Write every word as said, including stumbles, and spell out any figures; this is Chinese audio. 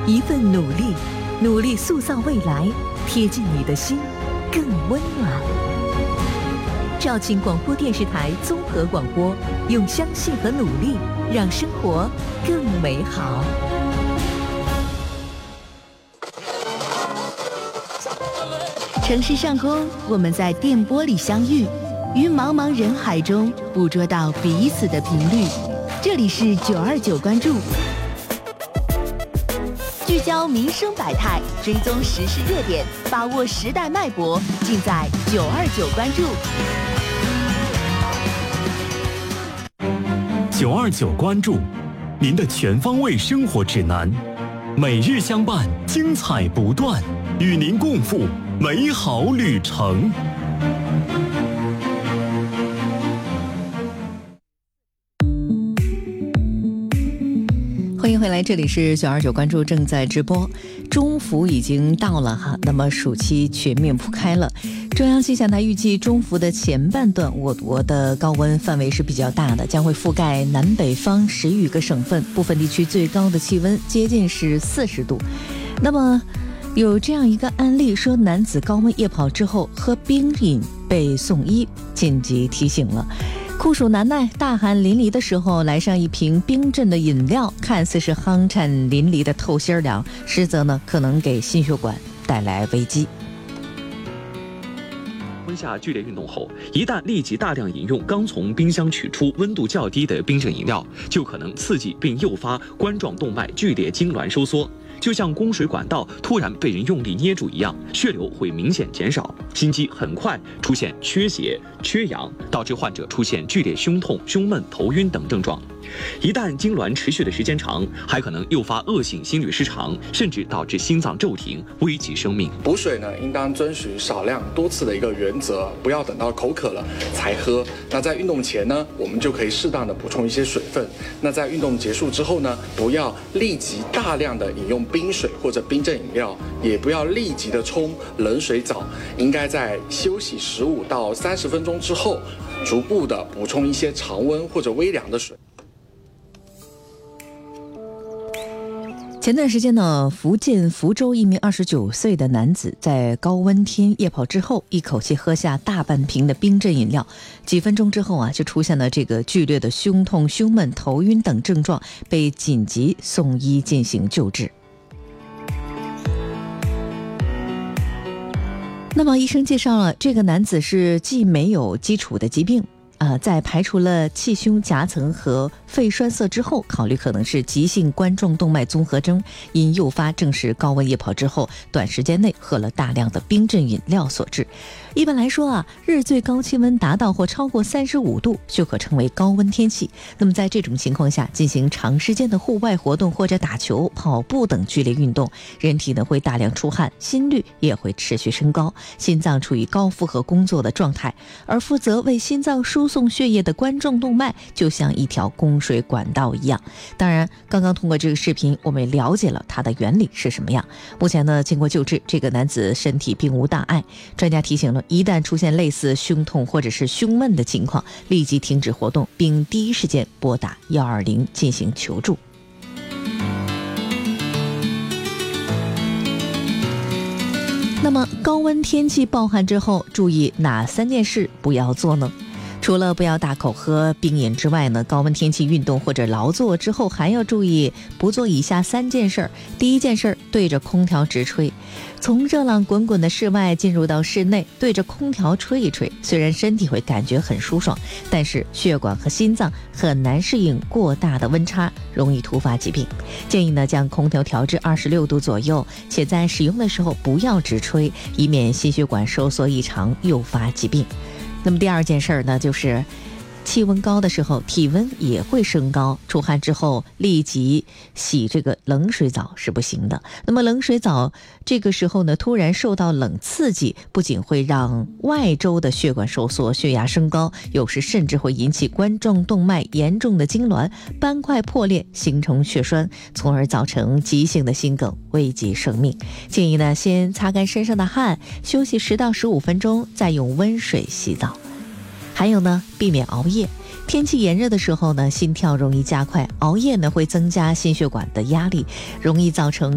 一份努力，努力塑造未来，贴近你的心，更温暖。肇庆广播电视台综合广播，用相信和努力让生活更美好。城市上空，我们在电波里相遇，于茫茫人海中捕捉到彼此的频率。这里是九二九关注，聚焦民生百态，追踪时事热点，把握时代脉搏，尽在九二九关注。 九二九关注，您的全方位生活指南，每日相伴，精彩不断，与您共赴美好旅程。 欢迎回来，这里是九二九关注正在直播。中伏已经到了哈，那么暑期全面铺开了。中央气象台预计，中伏的前半段，我国的高温范围是比较大的，将会覆盖南北方十余个省份，部分地区最高的气温接近是四十度。那么有这样一个案例，说男子高温夜跑之后喝冰饮被送医，紧急提醒了。酷暑难耐，大汗淋漓的时候来上一瓶冰镇的饮料，看似是酣畅淋漓的透心凉，实则呢可能给心血管带来危机。 温下剧烈运动后，一旦立即大量饮用刚从冰箱取出、温度较低的冰镇饮料，就可能刺激并诱发冠状动脉剧烈痉挛收缩，就像供水管道突然被人用力捏住一样，血流会明显减少，心肌很快出现缺血、缺氧，导致患者出现剧烈胸痛、胸闷、头晕等症状。一旦痉挛持续的时间长，还可能诱发恶性心律失常，甚至导致心脏骤停，危及生命。 补水呢，应当遵循少量多次的一个原则，不要等到口渴了才喝。那在运动前呢，我们就可以适当的补充一些水分。那在运动结束之后呢，不要立即大量的饮用冰水或者冰镇饮料，也不要立即的冲冷水澡，应该在休息十五到三十分钟之后，逐步的补充一些常温或者微凉的水。 前段时间呢，福建福州一名二十九岁的男子在高温天夜跑之后，一口气喝下大半瓶的冰镇饮料，几分钟之后啊，就出现了这个剧烈的胸痛、胸闷、头晕等症状，被紧急送医进行救治。那么医生介绍了，这个男子是既没有基础的疾病，呃，在排除了气胸夹层和肺栓塞之后，考虑可能是急性冠状动脉综合征因诱发正是高温夜跑之后短时间内喝了大量的冰镇饮料所致。一般来说啊，日最高气温达到或超过三十五度就可称为高温天气。那么在这种情况下进行长时间的户外活动或者打球、跑步等剧烈运动，人体呢会大量出汗，心率也会持续升高，心脏处于高负荷工作的状态，而负责为心脏输送血液的冠状动脉就像一条供水管道一样。当然刚刚通过这个视频我们也了解了它的原理是什么样。目前呢经过救治，这个男子身体并无大碍。专家提醒了，一旦出现类似胸痛或者是胸闷的情况，立即停止活动，并第一时间拨打一二零进行求助。那么高温天气暴汗之后，注意哪三件事不要做呢？除了不要大口喝冰饮之外呢，高温天气运动或者劳作之后还要注意不做以下三件事儿。第一件事儿，对着空调直吹。从热浪滚滚的室外进入到室内，对着空调吹一吹，虽然身体会感觉很舒爽，但是血管和心脏很难适应过大的温差，容易突发疾病。建议呢将空调调至二十六度左右，且在使用的时候不要直吹，以免心血管收缩异常诱发疾病。那么第二件事呢，就是气温高的时候体温也会升高，出汗之后立即洗这个冷水澡是不行的。那么冷水澡这个时候呢，突然受到冷刺激，不仅会让外周的血管收缩，血压升高，有时甚至会引起冠状动脉严重的痉挛，斑块破裂形成血栓，从而造成急性的心梗，危及生命。建议呢先擦干身上的汗，休息十到十五分钟，再用温水洗澡。还有呢，避免熬夜。天气炎热的时候呢，心跳容易加快，熬夜呢会增加心血管的压力，容易造成